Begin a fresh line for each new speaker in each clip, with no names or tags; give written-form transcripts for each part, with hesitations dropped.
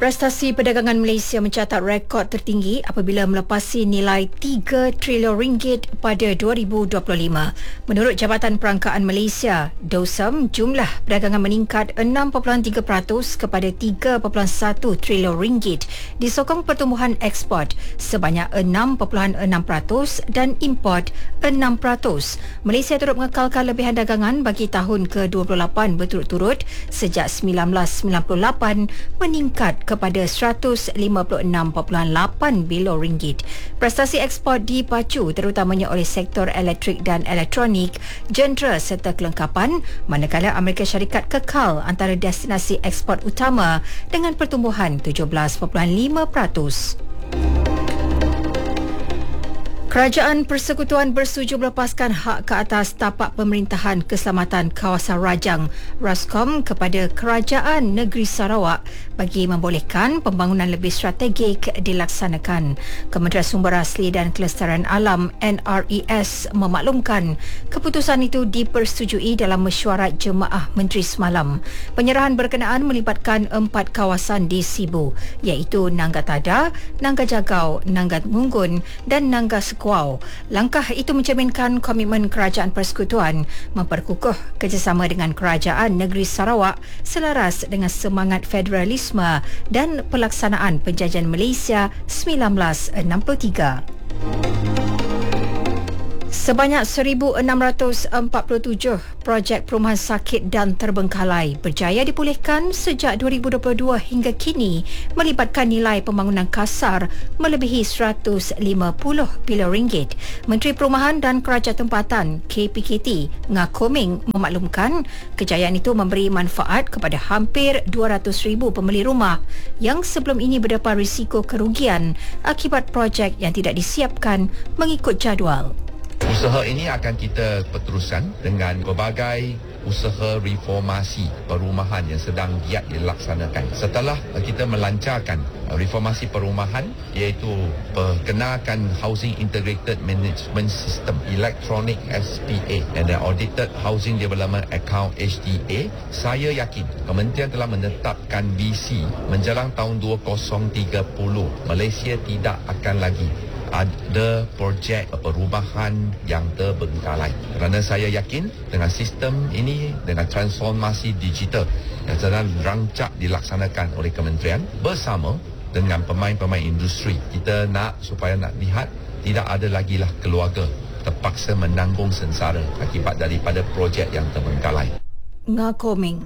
Prestasi perdagangan Malaysia mencatat rekod tertinggi apabila melepasi nilai 3 trilion ringgit pada 2025. Menurut Jabatan Perangkaan Malaysia, DOSM, jumlah perdagangan meningkat 6.3% kepada 3.1 trilion ringgit disokong pertumbuhan ekspor sebanyak 6.6% dan import 6%. Malaysia turut mengekalkan lebihan dagangan bagi tahun ke-28 berturut-turut sejak 1998 meningkat kepada 156.8 bilion ringgit. Prestasi ekspor dipacu terutamanya oleh sektor elektrik dan elektronik, jentera serta kelengkapan, manakala Amerika Syarikat kekal antara destinasi ekspor utama dengan pertumbuhan 17.5%. Kerajaan Persekutuan bersetuju melepaskan hak ke atas tapak pemerintahan keselamatan kawasan Rajang (RASCOM) kepada Kerajaan Negeri Sarawak bagi membolehkan pembangunan lebih strategik dilaksanakan. Kementerian Sumber Asli dan Kelestarian Alam NRES memaklumkan keputusan itu dipersetujui dalam mesyuarat Jemaah Menteri semalam. Penyerahan berkenaan melibatkan 4 kawasan di Sibu, iaitu Nangga Tada, Nangga Jagau, Nangga Munggun dan Nangga Sekuau. Langkah itu mencerminkan komitmen Kerajaan Persekutuan memperkukuh kerjasama dengan Kerajaan Negeri Sarawak selaras dengan semangat federalisme dan pelaksanaan penjajahan Malaysia 1963. Sebanyak 1,647 projek perumahan sakit dan terbengkalai berjaya dipulihkan sejak 2022 hingga kini, melibatkan nilai pembangunan kasar melebihi 150 bilion ringgit. Menteri Perumahan dan Kerajaan Tempatan KPKT Ngakoming memaklumkan kejayaan itu memberi manfaat kepada hampir 200,000 pembeli rumah yang sebelum ini berdepan risiko kerugian akibat projek yang tidak disiapkan mengikut jadual.
Usaha ini akan kita teruskan dengan berbagai usaha reformasi perumahan yang sedang giat dilaksanakan. Setelah kita melancarkan reformasi perumahan iaitu perkenalkan Housing Integrated Management System, Electronic SPA and Audited Housing Development Account HDA, saya yakin Kementerian telah menetapkan visi menjelang tahun 2030 Malaysia tidak akan lagi ada projek perubahan yang terbengkalai. Kerana saya yakin dengan sistem ini, dengan transformasi digital yang sedang rancak dilaksanakan oleh kementerian bersama dengan pemain-pemain industri, kita nak supaya nak lihat tidak ada lagi lah keluarga terpaksa menanggung sengsara akibat daripada projek yang terbengkalai.
Ngakoming.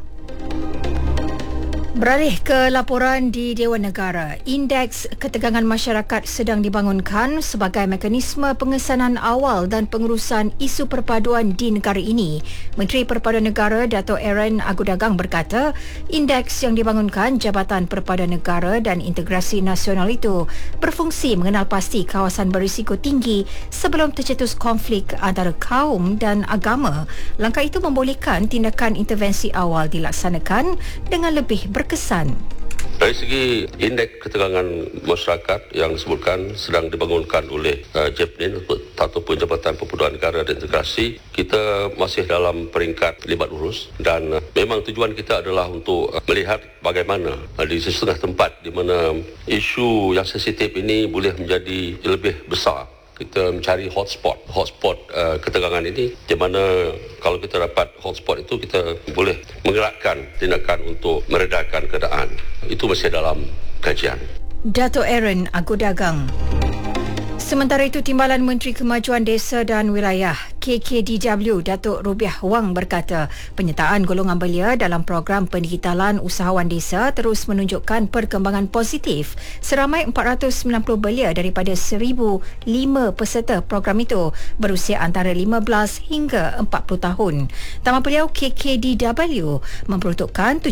Beralih ke laporan di Dewan Negara, indeks ketegangan masyarakat sedang dibangunkan sebagai mekanisme pengesanan awal dan pengurusan isu perpaduan di negara ini. Menteri Perpaduan Negara Dato' Aaron Agudagang berkata, indeks yang dibangunkan Jabatan Perpaduan Negara dan Integrasi Nasional itu berfungsi mengenal pasti kawasan berisiko tinggi sebelum tercetus konflik antara kaum dan agama. Langkah itu membolehkan tindakan intervensi awal dilaksanakan dengan lebih berkesan.
Dari segi indeks ketegangan masyarakat yang disebutkan sedang dibangunkan oleh JPNIN ataupun Jabatan Perpaduan Negara dan Integrasi, kita masih dalam peringkat 5 lurus dan memang tujuan kita adalah untuk melihat bagaimana di setengah tempat di mana isu yang sensitif ini boleh menjadi lebih besar. Kita mencari hotspot ketegangan ini, di mana kalau kita dapat hotspot itu kita boleh menggerakkan tindakan untuk meredakan keadaan. Itu masih dalam kajian.
Dato' Aaron Agudagang. Sementara itu, Timbalan Menteri Kemajuan Desa dan Wilayah KKDW Datuk Rubiah Wang berkata penyertaan golongan belia dalam program pendigitalan usahawan desa terus menunjukkan perkembangan positif. Seramai 490 belia daripada 1,005 peserta program itu berusia antara 15 hingga 40 tahun. Tambah beliau, KKDW memperuntukkan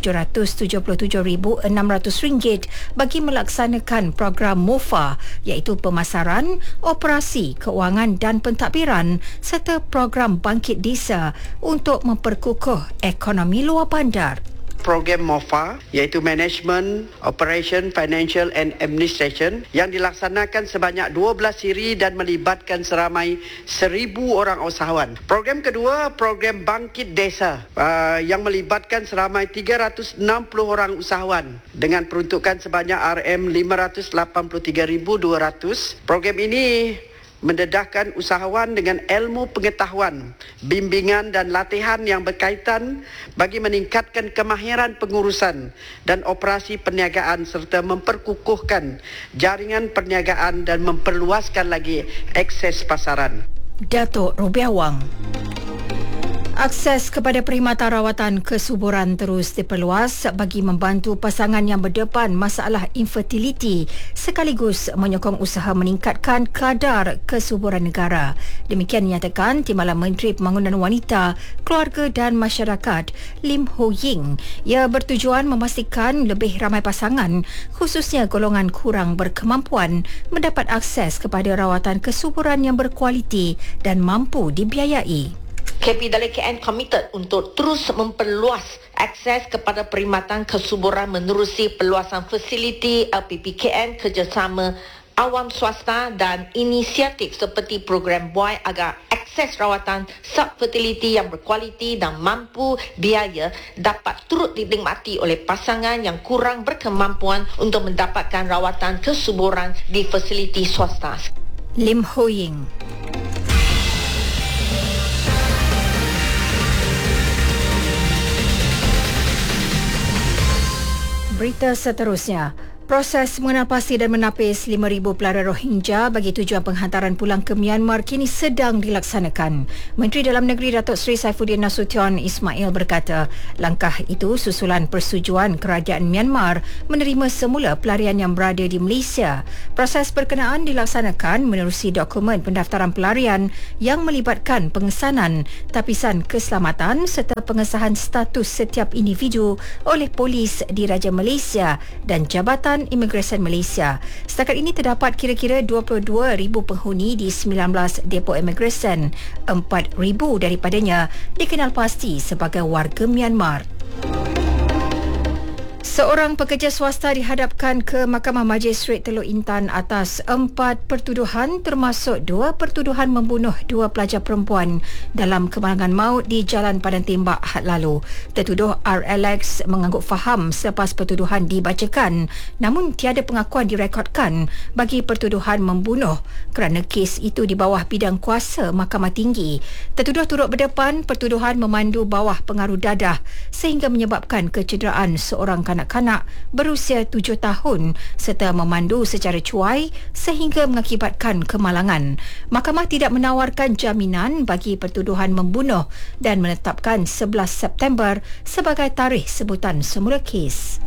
RM777,600 bagi melaksanakan program MOFA, iaitu pemasaran, operasi, keuangan dan pentadbiran serta program bangkit desa untuk memperkukuh ekonomi luar bandar.
program MOFA iaitu Management, Operation, Financial and Administration yang dilaksanakan sebanyak 12 siri dan melibatkan seramai 1,000 orang usahawan. Program kedua, program Bangkit Desa yang melibatkan seramai 360 orang usahawan dengan peruntukan sebanyak RM583,200. Program ini mendedahkan usahawan dengan ilmu pengetahuan, bimbingan dan latihan yang berkaitan bagi meningkatkan kemahiran pengurusan dan operasi perniagaan serta memperkukuhkan jaringan perniagaan dan memperluaskan lagi akses pasaran.
Datuk Rubiah Wang. Akses kepada perkhidmatan rawatan kesuburan terus diperluas bagi membantu pasangan yang berdepan masalah infertiliti sekaligus menyokong usaha meningkatkan kadar kesuburan negara. Demikian dinyatakan Timbalan Menteri Pembangunan Wanita, Keluarga dan Masyarakat Lim Ho Ying. Ia bertujuan memastikan lebih ramai pasangan, khususnya golongan kurang berkemampuan, mendapat akses kepada rawatan kesuburan yang berkualiti dan mampu dibiayai.
KPWKN committed untuk terus memperluas akses kepada perkhidmatan kesuburan menerusi perluasan fasiliti LPPKN kerjasama awam swasta dan inisiatif seperti program BOY agar akses rawatan subfertility yang berkualiti dan mampu biaya dapat turut dinikmati oleh pasangan yang kurang berkemampuan untuk mendapatkan rawatan kesuburan di fasiliti swasta.
Lim Ho Ying. Berita seterusnya. Proses mengenal pasti dan menapis 5,000 pelara Rohingya bagi tujuan penghantaran pulang ke Myanmar kini sedang dilaksanakan. Menteri Dalam Negeri Datuk Seri Saifuddin Nasution Ismail berkata, langkah itu susulan persetujuan kerajaan Myanmar menerima semula pelarian yang berada di Malaysia. Proses berkenaan dilaksanakan menerusi dokumen pendaftaran pelarian yang melibatkan pengesanan, tapisan keselamatan serta pengesahan status setiap individu oleh polis diraja Malaysia dan Jabatan Imigresen Malaysia. Setakat ini terdapat kira-kira 22,000 penghuni di 19 depo imigresen. 4,000 daripadanya dikenal pasti sebagai warga Myanmar. Seorang pekerja swasta dihadapkan ke Mahkamah Majistret Teluk Intan atas 4 pertuduhan termasuk 2 pertuduhan membunuh 2 pelajar perempuan dalam kemalangan maut di Jalan Padan Tembak Ahad lalu. Tertuduh RLX mengangguk faham selepas pertuduhan dibacakan, namun tiada pengakuan direkodkan bagi pertuduhan membunuh kerana kes itu di bawah bidang kuasa Mahkamah Tinggi. Tertuduh turut berdepan pertuduhan memandu bawah pengaruh dadah sehingga menyebabkan kecederaan seorang kanak-kanak berusia 7 tahun serta memandu secara cuai sehingga mengakibatkan kemalangan. Mahkamah tidak menawarkan jaminan bagi pertuduhan membunuh dan menetapkan 11 September sebagai tarikh sebutan semula kes.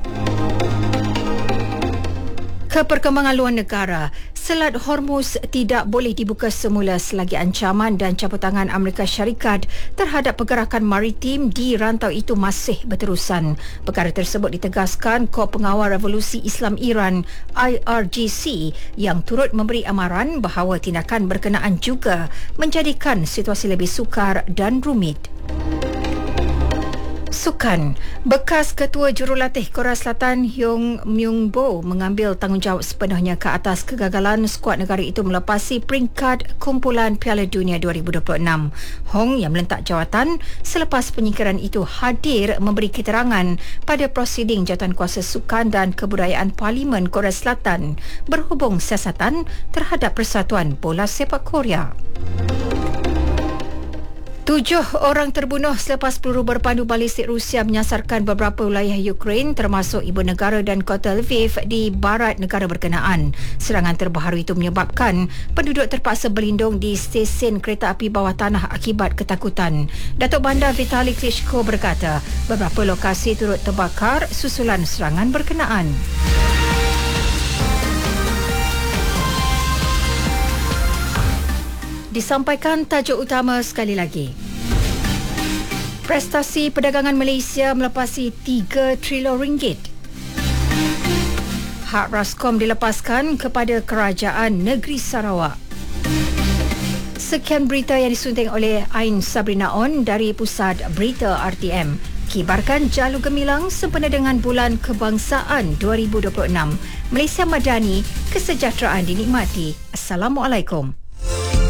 Keperkembangan luar negara. Selat Hormuz tidak boleh dibuka semula selagi ancaman dan campurtangan Amerika Syarikat terhadap pergerakan maritim di rantau itu masih berterusan. Perkara tersebut ditegaskan Kor Pengawal Revolusi Islam Iran IRGC yang turut memberi amaran bahawa tindakan berkenaan juga menjadikan situasi lebih sukar dan rumit. Sukan. Bekas Ketua Jurulatih Korea Selatan Hyung Myung-bo mengambil tanggungjawab sepenuhnya ke atas kegagalan skuad negara itu melepasi peringkat kumpulan Piala Dunia 2026. Hong yang melentak jawatan selepas penyingkiran itu hadir memberi keterangan pada prosiding Jawatankuasa Sukan dan Kebudayaan Parlimen Korea Selatan berhubung siasatan terhadap Persatuan Bola Sepak Korea. 7 orang terbunuh selepas peluru berpandu balistik Rusia menyasarkan beberapa wilayah Ukraine termasuk ibu negara dan kota Lviv di barat negara berkenaan. Serangan terbaru itu menyebabkan penduduk terpaksa berlindung di stesen kereta api bawah tanah akibat ketakutan. Datuk Bandar Vitali Klitschko berkata beberapa lokasi turut terbakar susulan serangan berkenaan. Disampaikan tajuk utama sekali lagi. Prestasi perdagangan Malaysia melepasi 3 trilion ringgit. Hak Raskom dilepaskan kepada Kerajaan Negeri Sarawak. Sekian berita yang disunting oleh Ain Sabrina On dari Pusat Berita RTM. Kibarkan jalur gemilang sempena dengan Bulan Kebangsaan 2026. Malaysia Madani, kesejahteraan dinikmati. Assalamualaikum.